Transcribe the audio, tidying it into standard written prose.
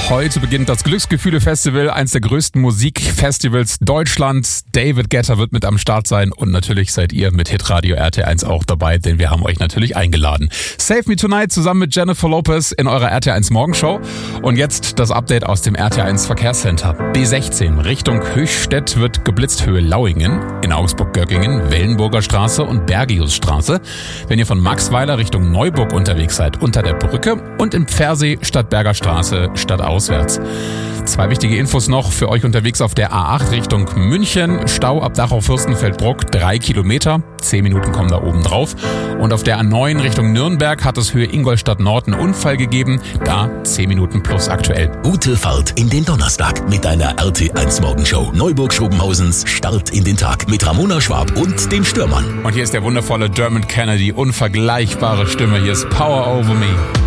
Heute beginnt das Glücksgefühle-Festival, eins der größten Musikfestivals Deutschlands. David Guetta wird mit am Start sein und natürlich seid ihr mit Hitradio RT1 auch dabei, denn wir haben euch natürlich eingeladen. Save Me Tonight zusammen mit Jennifer Lopez in eurer RT1 Morgenshow. Und jetzt das Update aus dem RT1 Verkehrscenter. B16 Richtung Höchstädt wird geblitzt Höhe Lauingen, in Augsburg-Göggingen, Wellenburger Straße und Bergiusstraße. Wenn ihr von Maxweiler Richtung Neuburg unterwegs seid, unter der Brücke und in Pfersee Stadtberger Straße stadtauswärts. 2 wichtige Infos noch für euch unterwegs auf der A8 Richtung München. Stau ab Dachau Fürstenfeldbruck 3 Kilometer. 10 Minuten kommen da oben drauf. Und auf der A9 Richtung Nürnberg hat es Höhe Ingolstadt Nord einen Unfall gegeben. Da 10 Minuten plus aktuell. Gute Fahrt in den Donnerstag mit deiner RT1 Morgenshow. Neuburg-Schobenhausens Start in den Tag mit Ramona Schwab und den Stürmern. Und hier ist der wundervolle Dermot Kennedy. Unvergleichbare Stimme. Hier ist Power Over Me.